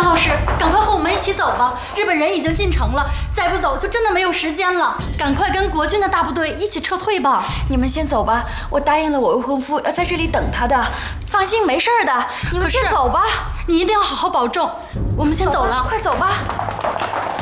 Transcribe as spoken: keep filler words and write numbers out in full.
张老师，赶快和我们一起走吧！日本人已经进城了，再不走就真的没有时间了。赶快跟国军的大部队一起撤退吧！ 你们先走吧，我答应了我未婚夫要在这里等他的，放心，没事的。你们先走吧， 你一定要好好保重。我们先走了， 快走吧。